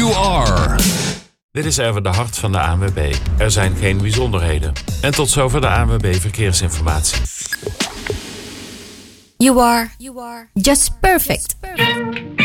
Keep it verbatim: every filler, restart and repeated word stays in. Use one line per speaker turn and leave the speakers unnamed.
You are.
Dit is even de hart van de A N W B. Er zijn geen bijzonderheden. En tot zover de A N W B Verkeersinformatie.
You are, you are just perfect. Just perfect.